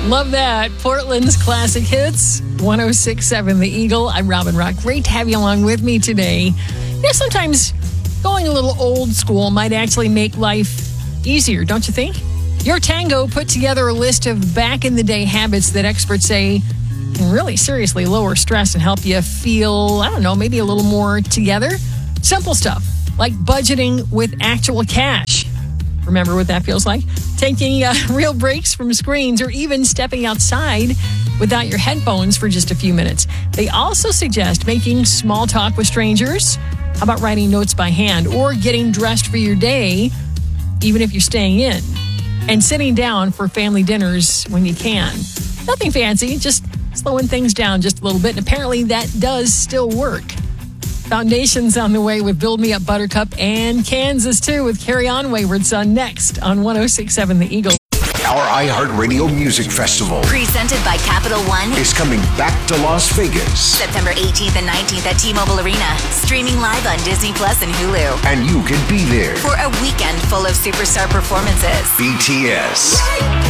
Love that. Portland's classic hits, 106.7 The Eagle. I'm Robin Rock. Great to have you along with me today. Sometimes going a little old school might actually make life easier, don't you think? Your Tango put together a list of back-in-the-day habits that experts say can really seriously lower stress and help you feel, maybe a little more together. Simple stuff like budgeting with actual cash. Remember what that feels like? Taking real breaks from screens or even stepping outside without your headphones for just a few minutes. They also suggest making small talk with strangers. How about writing notes by hand or getting dressed for your day, even if you're staying in, and sitting down for family dinners when you can. Nothing fancy, just slowing things down just a little bit. And apparently that does still work. Foundation's on the way with Build Me Up Buttercup and Kansas too with Carry On Wayward Son next on 106.7 The Eagle. Our iHeartRadio Music Festival, presented by Capital One, is coming back to Las Vegas. September 18th and 19th at T-Mobile Arena. Streaming live on Disney Plus and Hulu. And you can be there for a weekend full of superstar performances. BTS,